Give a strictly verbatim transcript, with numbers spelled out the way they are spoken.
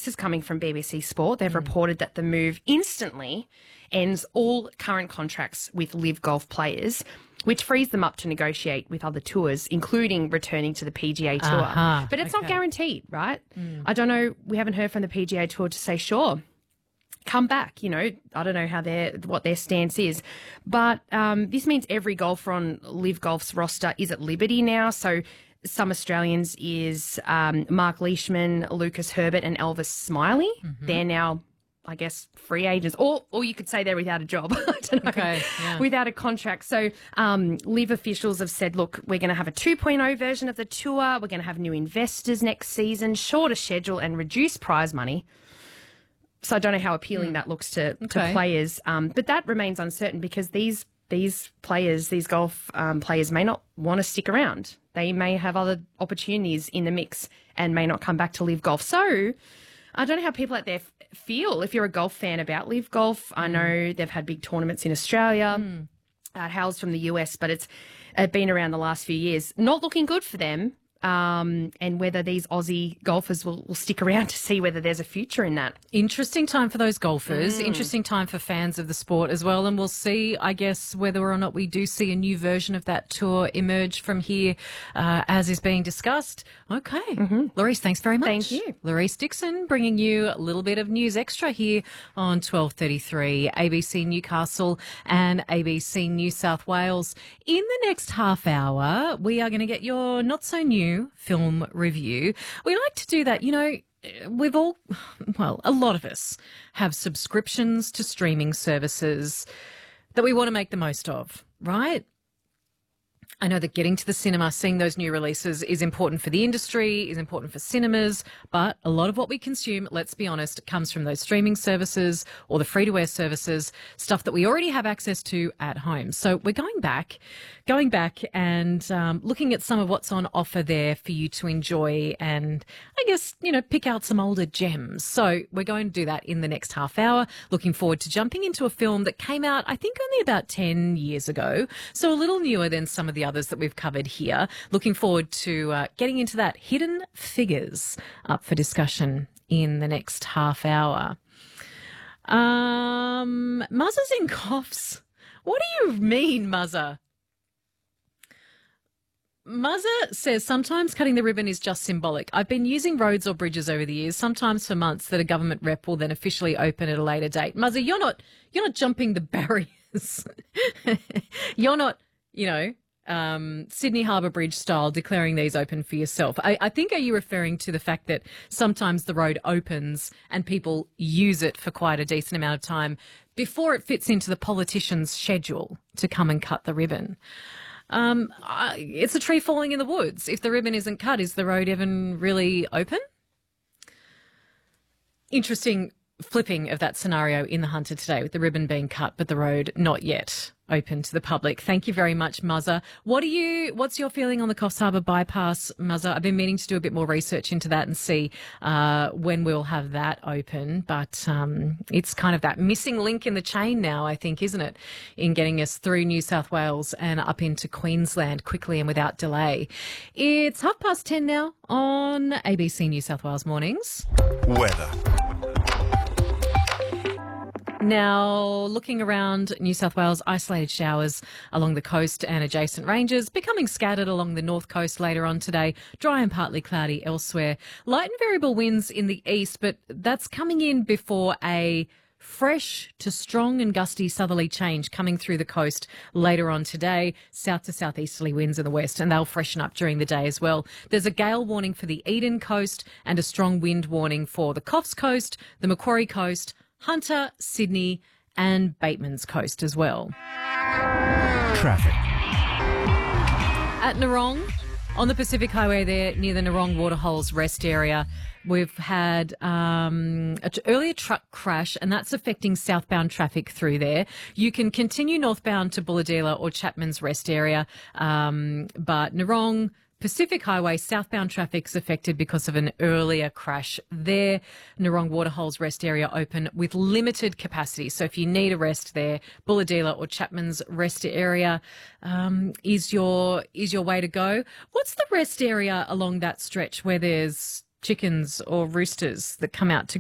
This is coming from B B C Sport. They've mm. reported that the move instantly ends all current contracts with Live Golf players, which frees them up to negotiate with other tours, including returning to the P G A Tour. Uh-huh. But it's okay. not guaranteed, right? Mm. I don't know. We haven't heard from the P G A Tour to say, sure, come back. You know, I don't know how their what their stance is. But um, this means every golfer on Live Golf's roster is at liberty now. So some Australians is um, Mark Leishman, Lucas Herbert and Elvis Smiley. Mm-hmm. They're now, I guess, free agents, or or you could say they're without a job. I don't know, okay, yeah. without a contract. So um, Live officials have said, look, we're going to have a two point oh version of the tour. We're going to have new investors next season, shorter schedule and reduced prize money. So I don't know how appealing mm. that looks to, okay. to players. Um, but that remains uncertain because these these players, these golf um, players may not want to stick around. They may have other opportunities in the mix and may not come back to Live Golf. So I don't know how people out there f- feel if you're a golf fan about Live Golf. I know they've had big tournaments in Australia. Mm. Uh, Hal's from the U S, but it's uh, been around the last few years. Not looking good for them. Um, and whether these Aussie golfers will, will stick around to see whether there's a future in that. Interesting time for those golfers. Mm. Interesting time for fans of the sport as well. And we'll see, I guess, whether or not we do see a new version of that tour emerge from here, uh, as is being discussed. Okay. Mm-hmm. Lourise, thanks very much. Thank you. Lourise Dixon bringing you a little bit of news extra here on twelve thirty-three, A B C Newcastle and A B C New South Wales. In the next half hour, we are going to get your not-so-new film review. We like to do that. You know, we've all, well, a lot of us have subscriptions to streaming services that we want to make the most of, right? I know that getting to the cinema, seeing those new releases is important for the industry, is important for cinemas, but a lot of what we consume, let's be honest, comes from those streaming services or the free-to-air services, stuff that we already have access to at home. So we're going back, going back and um, looking at some of what's on offer there for you to enjoy and, I guess, you know, pick out some older gems. So we're going to do that in the next half hour. Looking forward to jumping into a film that came out, I think, only about ten years ago, so a little newer than some of the others that we've covered here. Looking forward to uh, getting into that. Hidden Figures up for discussion in the next half hour. Um, Muzza's in coughs. What do you mean, Muzza? Muzza says sometimes cutting the ribbon is just symbolic. I've been using roads or bridges over the years, sometimes for months, that a government rep will then officially open at a later date. Muzza, you're not you're not jumping the barriers. You're not, you know, um, Sydney Harbour Bridge style declaring these open for yourself. I, I think, are you referring to the fact that sometimes the road opens and people use it for quite a decent amount of time before it fits into the politician's schedule to come and cut the ribbon? Um, uh, it's a tree falling in the woods. If the ribbon isn't cut, is the road even really open? Interesting flipping of that scenario in the Hunter today, with the ribbon being cut but the road not yet open to the public. Thank you very much, Muzza. What do you, what's your feeling on the Coffs Harbour bypass, Muzza? I've been meaning to do a bit more research into that and see uh, when we'll have that open. But um, it's kind of that missing link in the chain now, I think, isn't it, in getting us through New South Wales and up into Queensland quickly and without delay. It's half past ten now on A B C New South Wales Mornings. Weather. Now, looking around New South Wales, isolated showers along the coast and adjacent ranges, becoming scattered along the north coast later on today, dry and partly cloudy elsewhere. Light and variable winds in the east, but that's coming in before a fresh to strong and gusty southerly change coming through the coast later on today. South to southeasterly winds in the west, and they'll freshen up during the day as well. There's a gale warning for the Eden coast and a strong wind warning for the Coffs coast, the Macquarie coast, Hunter, Sydney and Bateman's coast as well. Traffic. At Narong, on the Pacific Highway there near the Narong Waterholes rest area, we've had um, an earlier truck crash, and that's affecting southbound traffic through there. You can continue northbound to Bulladila or Chapman's rest area, um, but Narong Pacific Highway southbound traffic is affected because of an earlier crash there. Narong Waterholes rest area open with limited capacity. So if you need a rest there, Bulladila or Chapman's rest area um, is your is your way to go. What's the rest area along that stretch where there's chickens or roosters that come out to